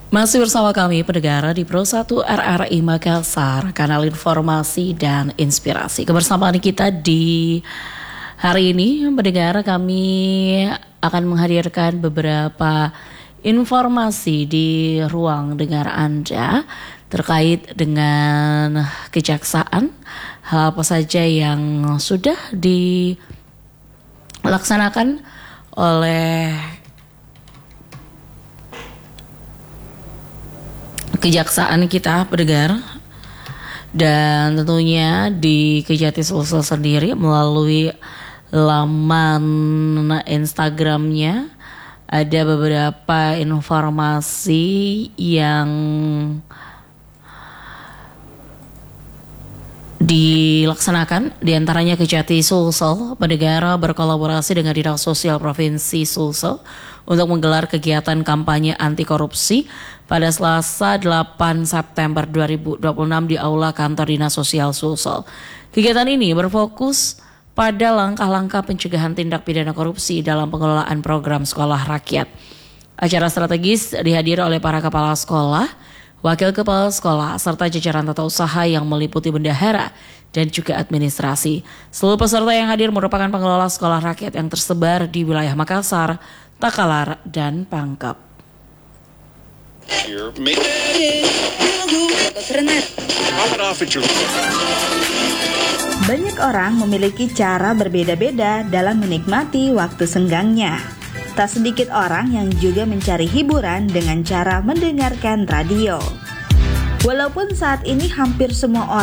Masih bersama kami pendengar di Pro 1 RRI Makassar, kanal informasi dan inspirasi. Kebersamaan kita di hari ini, pendengar, kami akan menghadirkan beberapa informasi di ruang dengar Anda terkait dengan kejaksaan. Hal apa saja yang sudah dilaksanakan oleh kejaksaan kita, pendengar, dan tentunya di Kejati Sulsel sendiri melalui laman Instagramnya ada beberapa informasi yang dilaksanakan, diantaranya Kejati Sulsel, pendengar, berkolaborasi dengan Dinas Sosial Provinsi Sulsel untuk menggelar kegiatan kampanye anti korupsi pada Selasa 8 September 2026 di Aula Kantor Dinas Sosial Sulsel. Kegiatan ini berfokus pada langkah-langkah pencegahan tindak pidana korupsi dalam pengelolaan program sekolah rakyat. Acara strategis dihadiri oleh para kepala sekolah, wakil kepala sekolah, serta jajaran tata usaha yang meliputi bendahara dan juga administrasi. Seluruh peserta yang hadir merupakan pengelola sekolah rakyat yang tersebar di wilayah Makassar, Takalar, dan Pangkep. Banyak orang memiliki cara berbeda-beda dalam menikmati waktu senggangnya. Tak sedikit orang yang juga mencari hiburan dengan cara mendengarkan radio. Walaupun saat ini hampir semua orang